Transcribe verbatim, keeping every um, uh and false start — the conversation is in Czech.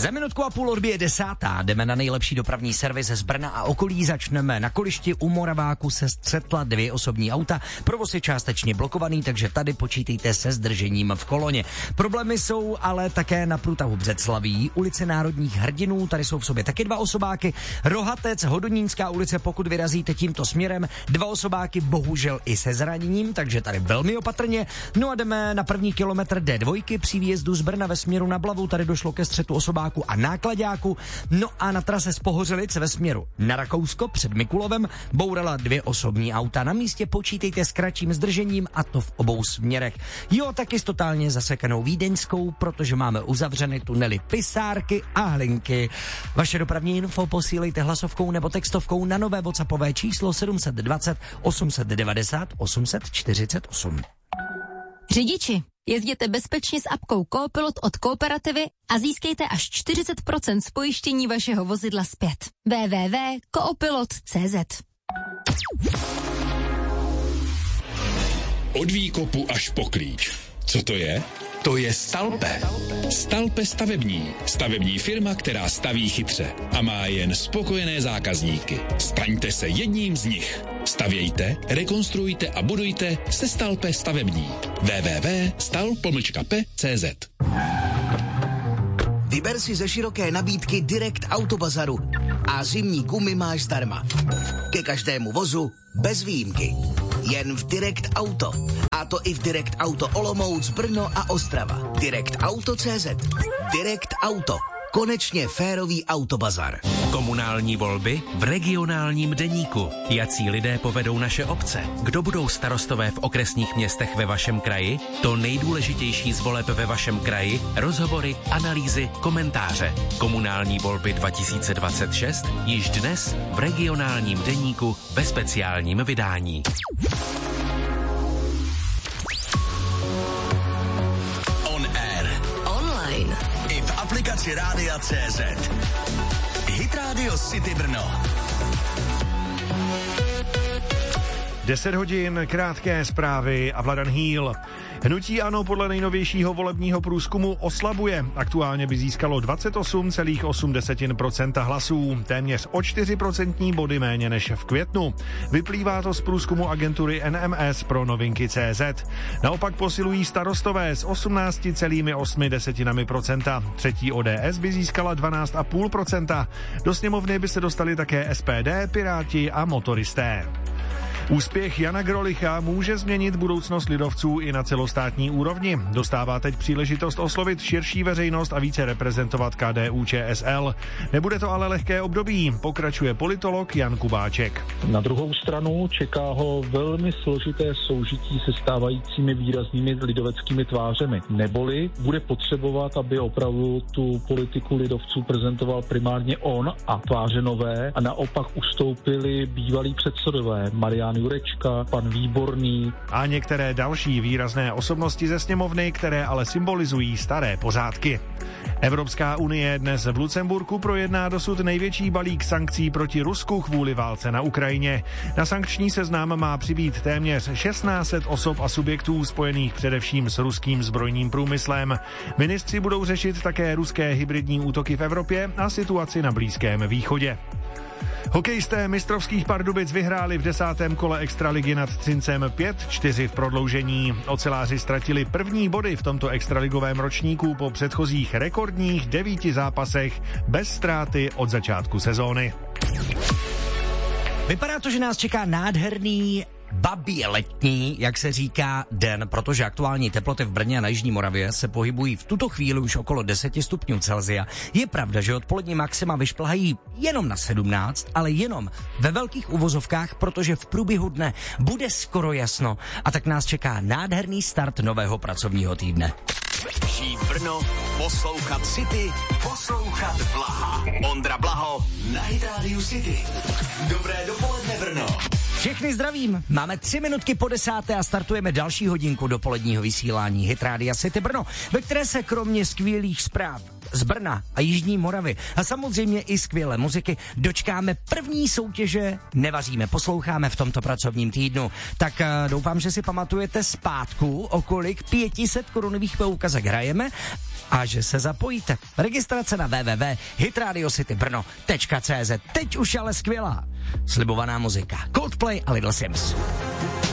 Za minutku a půl odbije desátá. Jdeme na nejlepší dopravní servis z Brna a okolí. Začneme na Kolišti. U Moraváku se střetla dvě osobní auta. Provoz je částečně blokovaný, takže tady počítejte se zdržením v koloně. Problémy jsou ale také na průtahu Břeclaví, ulice Národních hrdinů. Tady jsou v sobě taky dva osobáky. Rohatec, Hodonínská ulice, pokud vyrazíte tímto směrem. Dva osobáky bohužel i se zraněním, takže tady velmi opatrně. No a jdeme na první kilometr D dva při výjezdu z Brna ve směru na Blavu. Tady došlo ke střetu osobáku a náklaďáku. No a na trase z Pohořelic ve směru na Rakousko před Mikulovem bourala dvě osobní auta. Na místě počítejte s kratším zdržením, a to v obou směrech. Jo, taky s totálně zasekanou Vídeňskou, protože máme uzavřeny tunely Pisárky a Hlinky. Vaše dopravní info posílejte hlasovkou nebo textovkou na nové WhatsAppové číslo sedm set dvacet osm set devadesát osm set čtyřicet osm. Řidiči, jezděte bezpečně s apkou Coopilot od Kooperativy a získejte až čtyřicet procent z pojištění vašeho vozidla zpět. w w w tečka coopilot tečka c z. Od výkopu až po klíč. Co to je? To je Stalpe. Stalpe stavební. Stavební firma, která staví chytře a má jen spokojené zákazníky. Staňte se jedním z nich. Stavějte, rekonstruujte a budujte se Stalpe stavební. w w w tečka stal pomlčka p tečka c z. Vyber si ze široké nabídky Direct Autobazaru a zimní gumy máš zdarma. Ke každému vozu bez výjimky. Jen v Direct Auto. A to i v Direct Auto Olomouc, Brno a Ostrava. Direct Auto tečka c z. Direct Auto. Konečně férový autobazar. Komunální volby v regionálním deníku. Jací lidé povedou naše obce? Kdo budou starostové v okresních městech ve vašem kraji? To nejdůležitější z voleb ve vašem kraji, rozhovory, analýzy, komentáře. Komunální volby dva tisíce dvacet šest již dnes v regionálním deníku ve speciálním vydání. On air. Online. I v aplikaci Rádia C Z. Hit Radio City Brno. deset hodin, krátké zprávy a Vladan Hýl. Hnutí ANO podle nejnovějšího volebního průzkumu oslabuje. Aktuálně by získalo dvacet osm celá osm procenta hlasů, téměř o čtyři procentní body méně než v květnu. Vyplývá to z průzkumu agentury N M S pro novinky tečka cé zet. Naopak posilují starostové s osmnáct celá osm procenta. Třetí O D S by získala dvanáct celá pět procenta. Do sněmovny by se dostali také S P D, Piráti a motoristé. Úspěch Jana Grolicha může změnit budoucnost lidovců i na celostátní úrovni. Dostává teď příležitost oslovit širší veřejnost a více reprezentovat K D U Č S L. Nebude to ale lehké období, pokračuje politolog Jan Kubáček. Na druhou stranu čeká ho velmi složité soužití se stávajícími výraznými lidoveckými tvářemi. Neboli bude potřebovat, aby opravdu tu politiku lidovců prezentoval primárně on a tváře nové a naopak ustoupili bývalí předsedové Marián Jurečka, pan Výborný. A některé další výrazné osobnosti ze sněmovny, které ale symbolizují staré pořádky. Evropská unie dnes v Lucemburku projedná dosud největší balík sankcí proti Rusku kvůli válce na Ukrajině. Na sankční seznam má přibýt téměř šestnáct set osob a subjektů spojených především s ruským zbrojním průmyslem. Ministři budou řešit také ruské hybridní útoky v Evropě a situaci na Blízkém východě. Hokejisté mistrovských Pardubic vyhráli v desátém kole extraligy nad Třincem pět čtyři v prodloužení. Oceláři ztratili první body v tomto extraligovém ročníku po předchozích rekordních devíti zápasech bez ztráty od začátku sezóny. Vypadá to, že nás čeká nádherný babí letní, jak se říká, den, protože aktuální teploty v Brně a na Jižní Moravě se pohybují v tuto chvíli už okolo deset stupňů Celsia. Je pravda, že odpolední maxima vyšplhají jenom na sedmnáct, ale jenom ve velkých uvozovkách, protože v průběhu dne bude skoro jasno a tak nás čeká nádherný start nového pracovního týdne. Žít Brno, poslouchat City, poslouchat Blaha. Ondra Blaho na Hit Radio City. Dobré dopoledne, Brno. Všechny zdravím, máme tři minutky po desáté a startujeme další hodinku dopoledního vysílání Hit Rádia City Brno, ve které se kromě skvělých zpráv z Brna a Jižní Moravy a samozřejmě i skvělé muziky dočkáme první soutěže Nevaříme, posloucháme v tomto pracovním týdnu. Tak uh, doufám, že si pamatujete zpátku, o kolik pět set korunových poukazek hrajeme a že se zapojíte. Registrace na w w w tečka hit radio city brno tečka c z. Teď už ale skvělá. Slibovaná muzika. Coldplay a Little Sims.